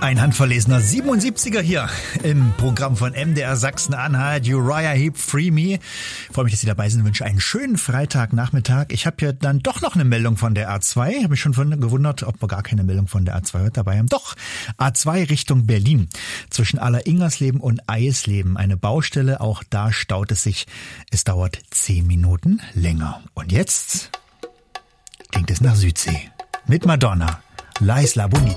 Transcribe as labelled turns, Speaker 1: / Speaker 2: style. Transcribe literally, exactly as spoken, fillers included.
Speaker 1: Ein handverlesener siebenundsiebziger hier im Programm von M D R Sachsen-Anhalt. Uriah Heep, Free Me. Ich freue mich, dass Sie dabei sind. Wünsche einen schönen Freitagnachmittag. Ich habe hier dann doch noch eine Meldung von der A zwei. Ich habe mich schon gewundert, ob wir gar keine Meldung von der A zwei heute dabei haben. Doch, A zwei Richtung Berlin. Zwischen Aller-Ingersleben und Eisleben. Eine Baustelle, auch da staut es sich. Es dauert zehn Minuten länger. Und jetzt klingt es nach Südsee. Mit Madonna. La Isla Bonita.